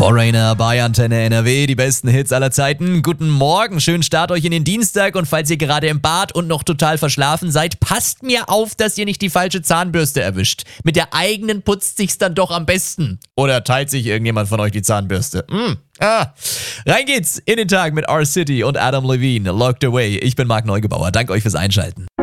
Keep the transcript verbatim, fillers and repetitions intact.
Foreigner bei Antenne N R W, die besten Hits aller Zeiten. Guten Morgen, schönen Start euch in den Dienstag und falls ihr gerade im Bad und noch total verschlafen seid, passt mir auf, dass ihr nicht die falsche Zahnbürste erwischt. Mit der eigenen putzt sich's dann doch am besten. Oder teilt sich irgendjemand von euch die Zahnbürste? Hm. Ah. Rein geht's in den Tag mit R-City und Adam Levine. Locked Away. Ich bin Marc Neugebauer. Danke euch fürs Einschalten.